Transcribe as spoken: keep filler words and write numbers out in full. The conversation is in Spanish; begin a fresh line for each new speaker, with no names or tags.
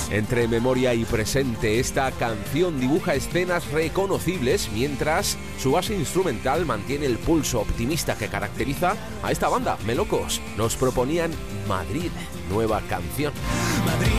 Entre memoria y presente, esta canción dibuja escenas reconocibles mientras su base instrumental mantiene el pulso optimista que caracteriza a esta banda, Melocos. Nos proponían Madrid, nueva canción.
Madrid.